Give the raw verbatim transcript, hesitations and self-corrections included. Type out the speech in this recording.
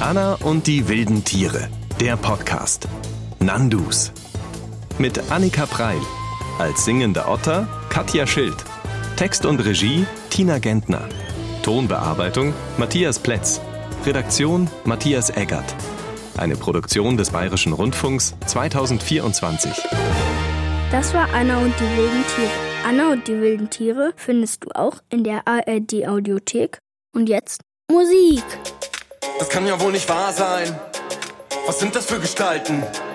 Anna und die wilden Tiere, der Podcast. Nandus. Mit Annika Preil. Als singende Otter Katja Schild. Text und Regie Tina Gentner. Tonbearbeitung Matthias Plätz. Redaktion Matthias Eggert. Eine Produktion des Bayerischen Rundfunks zweitausendvierundzwanzig. Das war Anna und die wilden Tiere. Anna und die wilden Tiere findest du auch in der A R D-Audiothek. Und jetzt Musik. Das kann ja wohl nicht wahr sein. Was sind das für Gestalten?